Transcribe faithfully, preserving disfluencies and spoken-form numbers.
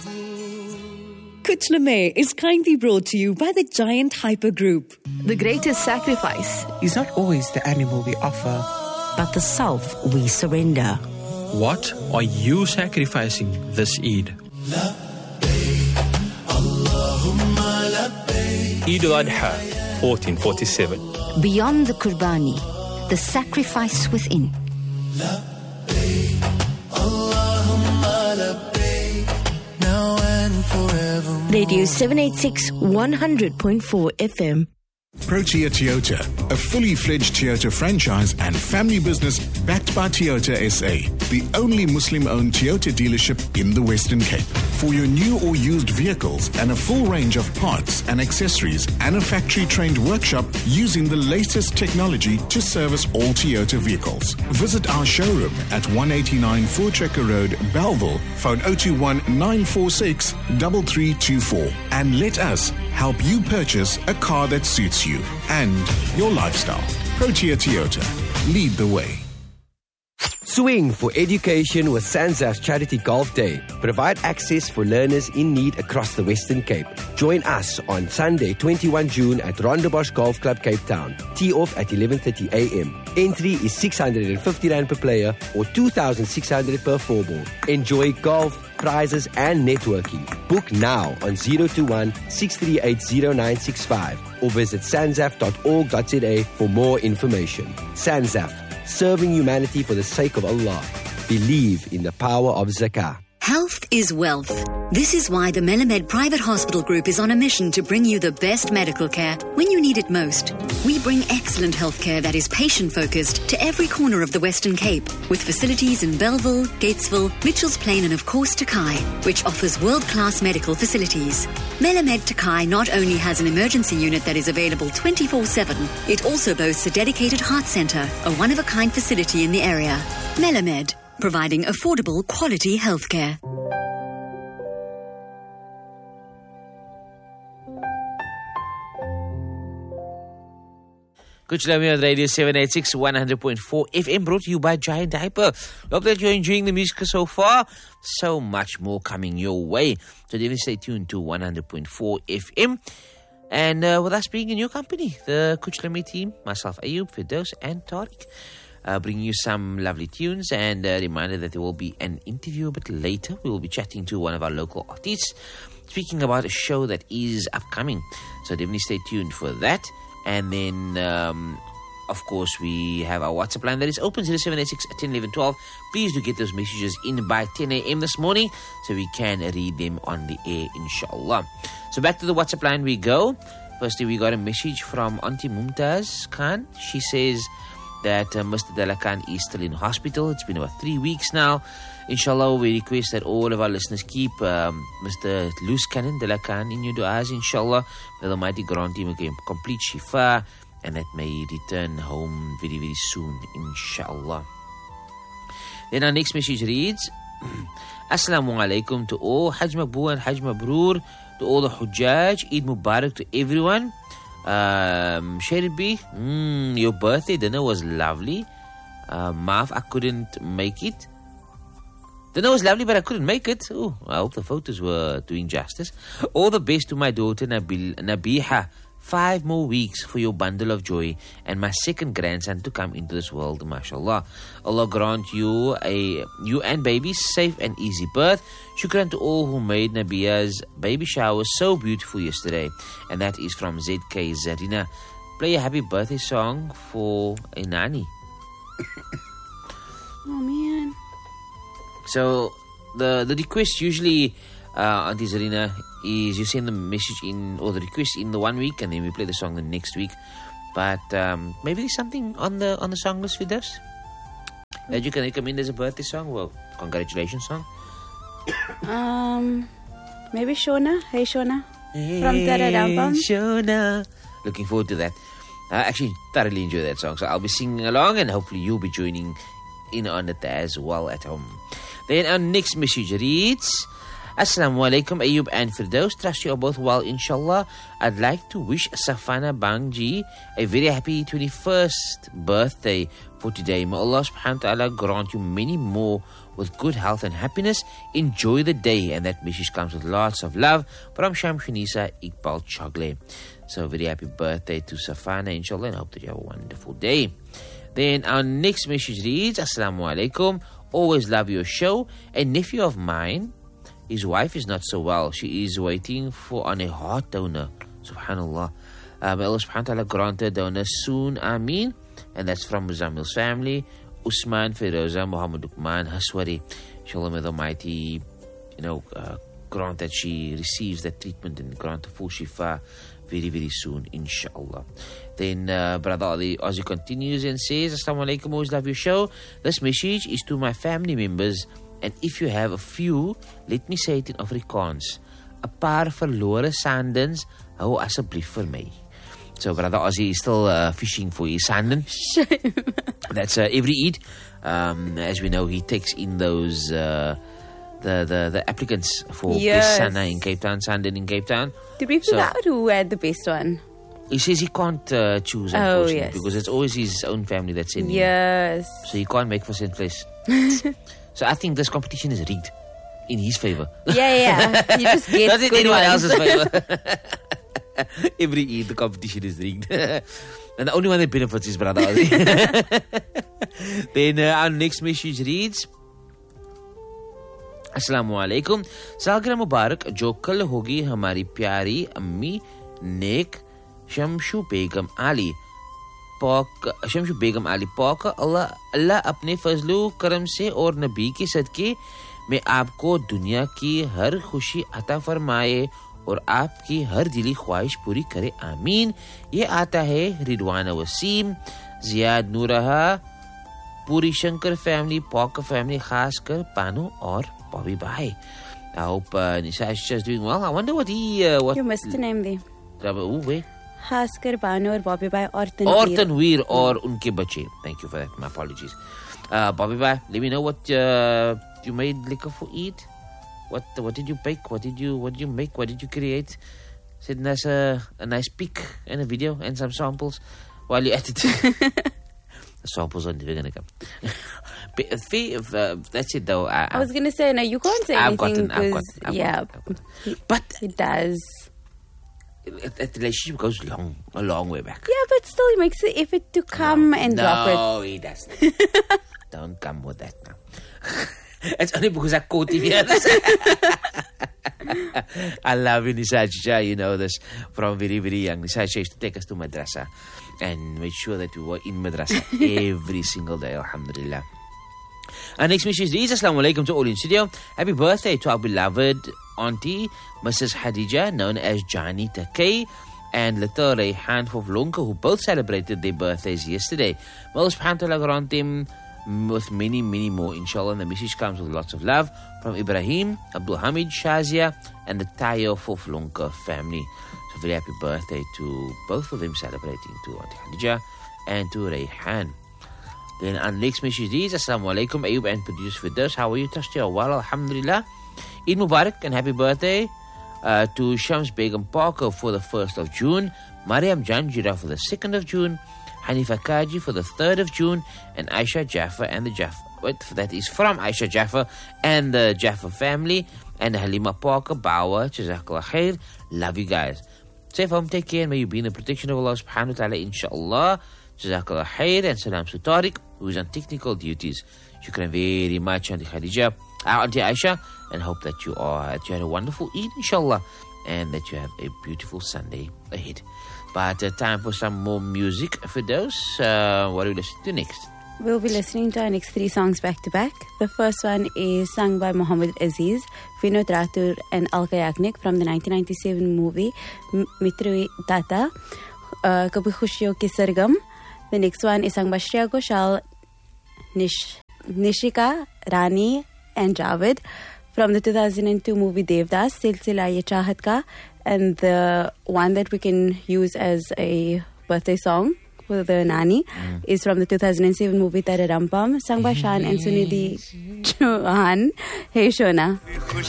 Kuch Lame is kindly brought to you by the Giant Hyper Group. The greatest sacrifice is not always the animal we offer, but the self we surrender. What are you sacrificing this Eid? Eid al-Adha, fourteen forty-seven. Beyond the Qurbani, the sacrifice within. Radio seven eighty-six, one hundred point four F M. Protea Toyota, a fully fledged Toyota franchise and family business backed by Toyota S A, the only Muslim-owned Toyota dealership in the Western Cape. For your new or used vehicles and a full range of parts and accessories and a factory-trained workshop using the latest technology to service all Toyota vehicles. Visit our showroom at one eighty-nine Voortrekker Road, Bellville, phone zero two one nine four six three three two four, and let us help you purchase a car that suits you and your lifestyle. Protea Toyota. Lead the way. Swing for education with SANZAF's Charity Golf Day. Provide access for learners in need across the Western Cape. Join us on Sunday, twenty-first June at Rondebosch Golf Club, Cape Town. Tee off at eleven thirty a m. Entry is six hundred fifty rand per player or two thousand six hundred per four ball. Enjoy golf, prizes and networking. Book now on zero two one six three eight zero nine six five or visit sanzaf dot org dot z a for more information. SANZAF, serving humanity for the sake of Allah. Believe in the power of zakah. Health is wealth. This is why the Melamed Private Hospital Group is on a mission to bring you the best medical care when you need it most. We bring excellent healthcare that is patient-focused to every corner of the Western Cape, with facilities in Bellville, Gatesville, Mitchells Plain and of course Takai, which offers world-class medical facilities. Melamed Takai not only has an emergency unit that is available twenty-four seven, it also boasts a dedicated heart centre, a one-of-a-kind facility in the area. Melamed, providing affordable, quality healthcare. Good to on Radio seven eighty-six, one hundred point four F M, brought to you by Giant Hyper. Hope that you're enjoying the music so far. So much more coming your way. So definitely stay tuned to one hundred point four F M. And uh, with us being in your company, the Kuch Lame team, myself, Ayub, Firdaus, and Tariq, uh, bringing you some lovely tunes. And a reminder that there will be an interview a bit later. We will be chatting to one of our local artists, speaking about a show that is upcoming. So definitely stay tuned for that. And then, um, of course, we have our WhatsApp line that is open, zero seven eight six, one zero one one two. Please do get those messages in by ten a m this morning so we can read them on the air, inshallah. So back to the WhatsApp line we go. Firstly, we got a message from Auntie Mumtaz Khan. She says that uh, Mister Dela Khan is still in hospital. It's been about three weeks now. Inshallah, we request that all of our listeners keep um, Mister Loose Cannon Dela Khan in your du'as, inshallah. May the Almighty grant him a complete shifa and that may he return home very, very soon, inshallah. Then our next message reads, Assalamu alaikum to all, Hajj Maqbool and Hajj Mabroor, to all the Hujjaj, Eid Mubarak to everyone. Um, Sherbi, mm, your birthday dinner was lovely. Uh, Maaf, I couldn't make it. Dinner was lovely, but I couldn't make it. Oh, I hope the photos were doing justice. All the best to my daughter Nabil, Nabiha. Five more weeks for your bundle of joy and my second grandson to come into this world, mashallah. Allah grant you a you and baby safe and easy birth. Shukran to all who made Nabia's baby shower so beautiful yesterday. And that is from Z K Zarina. Play a happy birthday song for a nani. Oh man. So the the request usually, uh, Auntie Zarina, is you send the message in or the request in the one week and then we play the song the next week. But um, maybe there's something on the on the song list with us that you can recommend as a birthday song. Well, congratulations song. Um, maybe Shona. Hey Shona. Hey, From Tada Downtown. Shona. Looking forward to that. I actually thoroughly enjoy that song, so I'll be singing along and hopefully you'll be joining in on it as well at home. Then our next message reads, Assalamu alaikum Ayub and Firdaus. Trust you are both well, inshallah. I'd like to wish Safana Bangji a very happy twenty-first birthday for today. May Allah subhanahu wa ta'ala grant you many more with good health and happiness. Enjoy the day. And that message comes with lots of love from Shamshunisa Iqbal Chogle. So very happy birthday to Safana, inshallah, and I hope that you have a wonderful day. Then our next message reads, Assalamu alaikum. Always love your show. A nephew of mine, his wife is not so well. She is waiting for on a heart donor. Subhanallah. Uh, may Allah subhanahu wa ta'ala grant her donor soon. Ameen. And that's from Muzammil's family. Usman, Feroza, Muhammad Uqman, Haswari. Inshallah, may the Almighty, you know, uh, grant that she receives that treatment and grant a full shifa very, very soon, inshallah. Then uh, Brother Ali Ozzy continues and says, Assalamu alaikum, always love your show. This message is to my family members, and if you have a few, let me say it in Afrikaans. 'n paar verlore sandens, hou asseblief vir my. So Brother Ozzy is still uh, fishing for his sanden. That's uh, every Eid. Um, as we know, he takes in those uh, the, the the applicants for Yes. best Sana in Cape Town, sanden in Cape Town. Did we figure So- out who had the best one? He says he can't uh, choose, Oh, unfortunately, yes. because it's always his own family that's in. Yes. So he can't make first place. So I think this competition is rigged in his favor. Yeah, yeah. He just gets Not in good anyone ones. else's favor. Every Eid, the competition is rigged. And the only one that benefits is Brother Ozzy. Then uh, our next message reads, Assalamu alaikum. Salgira Mubarak, jo kal hogi hamari pyari ammi नेक शमशु बेगम आली पाक शमशु बेगम आली पाक अल्लाह अल्लाह अपने फजलो करम से और नबी के सदके में आपको दुनिया की हर खुशी अता फरमाए और आपकी हर दिली ख्वाहिश पूरी करे आमीन. ये आता है रिडवाना वसीम, जियाद नूरहा, पूरी शंकर फैमिली, पाक फैमिली, खासकर पानू और बॉबी भाई. I hope uh, Nisha is just doing well. I wonder what he uh, what You missed the name there. Ooh, wait. Haskar Banu और बॉबी भाई और तनवीर. और तनवीर और उनके बच्चे. Thank you for that. My apologies. Uh, Bobby Bhai, let me know what uh, you made liquor for Eid. What what did you bake? What did you what did you make? What did you create? Send us a, a nice pic and a video and some samples while you're at it. The samples are never gonna come. But, uh, uh, that's it though. I, I was gonna say no, you can't say I've anything gotten, I've because gotten, I've yeah, gotten, I've gotten. But it does. That relationship goes long, a long way back. Yeah, but still, he makes the effort to come no, and no, drop it. No, he doesn't. Don't come with that now. It's only because I caught him here. I love you, Nisa Chicha. You know this from very, very young. Nisa Chicha used to take us to madrasa and made sure that we were in madrasa every single day, alhamdulillah. Our next message is Assalamu alaikum to all in studio. Happy birthday to our beloved auntie, Missus Hadija, known as Jani Takei, and little Rayhan Fovlonka, who both celebrated their birthdays yesterday. May Allah subhanahu wa ta'ala grant them with many, many more, inshallah. And the message comes with lots of love from Ibrahim, Abdul Hamid, Shazia, and the Tayo Fovlonka family. So very happy birthday to both of them celebrating, to Auntie Hadija and to Rayhan. Then our next message is Assalamu alaikum, Ayub and producer Firdaus. How are you? Trust you are well, alhamdulillah. Eid Mubarak and happy birthday uh, to Shams Begum Parker for the first of June, Mariam Janjira for the second of June, Hanifa Kaji for the third of June, and Aisha Jaffa and the Jaffa. Wait, that is from Aisha Jaffa and the Jaffa family, and Halima Parker, Bawa, Jazakallah khair. Love you guys. Safe home, take care, and may you be in the protection of Allah subhanahu wa ta'ala, inshallah. Jazakallah khair, and salam to Tariq, who is on technical duties. Shukran very much, Auntie Khadija, uh, Auntie Aisha, and hope that you are, that you had a wonderful Eid, inshallah, and that you have a beautiful Sunday ahead. But uh, time for some more music for those. Uh, what are we listening to next? We'll be listening to our next three songs back to back. The first one is sung by Muhammad Aziz, Vinod Rathur, and Alka Yagnik from the nineteen ninety-seven movie Mitru Tata, uh, Kabhi Khushiyon Ki Sargam. The next one is sung by Shreya Ghoshal, Nish, Nishika, Rani, and Javed from the two thousand two movie Devdas, Silsila Ye Chahat Ka, and the one that we can use as a birthday song for the Nani mm. is from the two thousand seven movie Tara Rampam, sung by Shan and Sunidhi Chauhan. Hey Shona.